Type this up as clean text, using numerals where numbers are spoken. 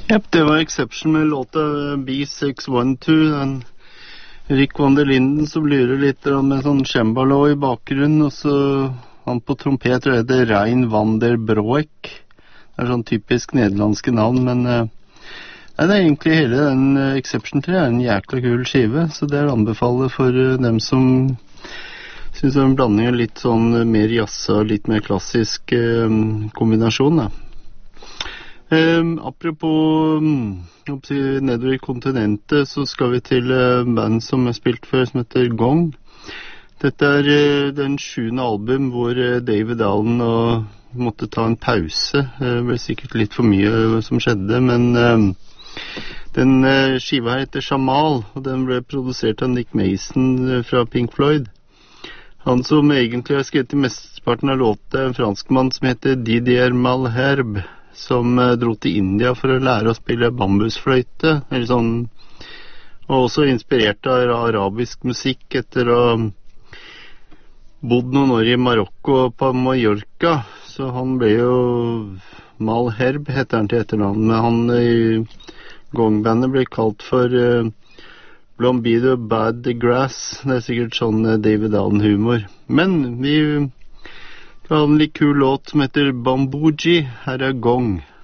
Japp, det var Exception med låta B612, den Rick Van der Linden som lurer litt med sånn cembalo i bakgrunnen, og så han på trompet, tror jeg det er Rein van der Broek. Det er sånn typisk nederlandske navn, men nei, det er egentlig hele den Exception 3 er en jækla kul skive, så det er å anbefale for dem som synes det er en blanding av litt sånn mer jazza og litt mer klassisk kombinasjon, da. Apropos nedover i kontinentet, så skal vi til band som er spilt før, som heter Gong. Dette er den 7. album hvor David Allen måtte ta en pause. Det ble sikkert litt for mye som skjedde, men den skiva heter Jamal, og den ble produsert av Nick Mason fra Pink Floyd. Han som egentlig har skrevet i mesteparten av låtet, en franskmann som heter Didier Malherbe, som dro til India for å lære å spille bambusfløyte, eller sånn, og også inspirert av arabisk musikk etter å ha bodd noen år i Marokko og på Mallorca, så han ble jo Malherbe, heter han til etternavn, men han i gongbandet ble kalt for Blombido Bad Grass. Det er sikkert sånn David Allen-humor. Men vi har en litt kul låt som heter Bambooji. Her er Gong.